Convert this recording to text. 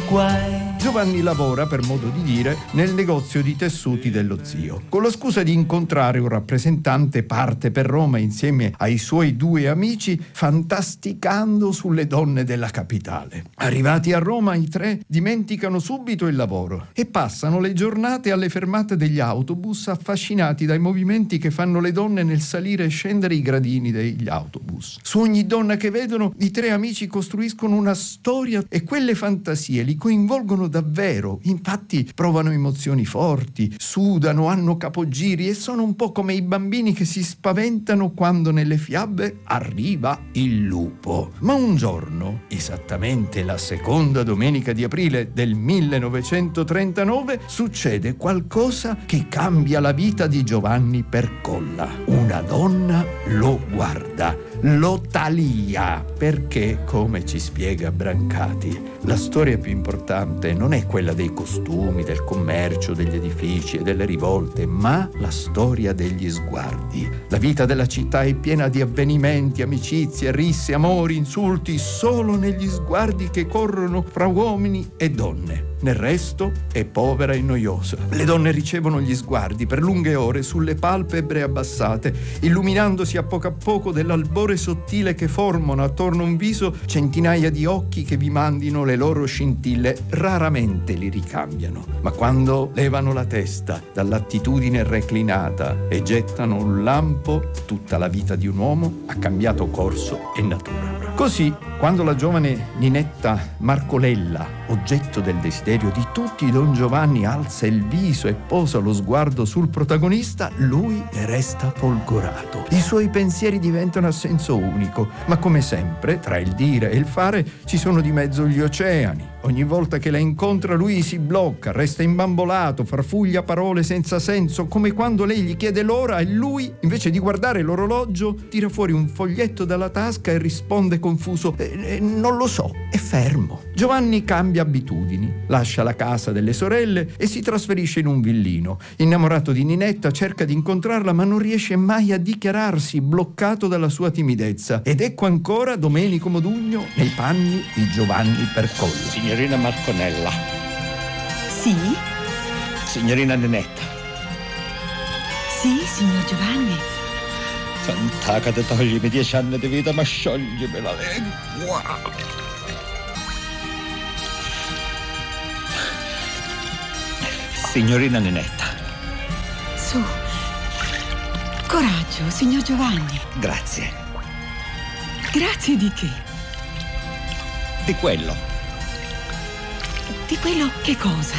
guai. Giovanni lavora, per modo di dire, nel negozio di tessuti dello zio. Con la scusa di incontrare un rappresentante parte per Roma insieme ai suoi due amici, fantasticando sulle donne della capitale. Arrivati a Roma, i tre dimenticano subito il lavoro e passano le giornate alle fermate degli autobus, affascinati dai movimenti che fanno le donne nel salire e scendere i gradini degli autobus. Su ogni donna che vedono, i tre amici costruiscono una storia e quelle fantasie li coinvolgono davvero. Infatti provano emozioni forti, sudano, hanno capogiri e sono un po' come i bambini che si spaventano quando nelle fiabe arriva il lupo. Ma un giorno, esattamente la seconda domenica di aprile del 1939, succede qualcosa che cambia la vita di Giovanni Percolla. Una donna lo guarda, lo talia, perché, come ci spiega Brancati, la storia più importante non è quella dei costumi, del commercio, degli edifici e delle rivolte, ma la storia degli sguardi. La vita della città è piena di avvenimenti, amicizie, risse, amori, insulti, solo negli sguardi che corrono fra uomini e donne. Nel resto è povera e noiosa. Le donne ricevono gli sguardi per lunghe ore sulle palpebre abbassate, illuminandosi a poco dell'albore sottile che formano attorno a un viso centinaia di occhi che vi mandino le loro scintille. Raramente li ricambiano, ma quando levano la testa dall'attitudine reclinata e gettano un lampo, tutta la vita di un uomo ha cambiato corso e natura. Così, quando la giovane Ninetta Marcolella, oggetto del desiderio di tutti, Don Giovanni alza il viso e posa lo sguardo sul protagonista, lui ne resta folgorato. I suoi pensieri diventano a senso unico, ma come sempre, tra il dire e il fare, ci sono di mezzo gli oceani. Ogni volta che la incontra lui si blocca, resta imbambolato, farfuglia parole senza senso, come quando lei gli chiede l'ora e lui, invece di guardare l'orologio, tira fuori un foglietto dalla tasca e risponde confuso: non lo so, è fermo. Giovanni cambia abitudini, lascia la casa delle sorelle e si trasferisce in un villino. Innamorato di Ninetta, cerca di incontrarla ma non riesce mai a dichiararsi, bloccato dalla sua timidezza. Ed ecco ancora Domenico Modugno nei panni di Giovanni Percolla. Signorina Marconella. Sì? Signorina Ninetta. Sì, signor Giovanni. Sant'Agata, toglimi 10 anni di vita, ma scioglimi la lingua. Signorina Ninetta. Su. Coraggio, signor Giovanni. Grazie. Grazie di che? Di quello. Di quello che cosa?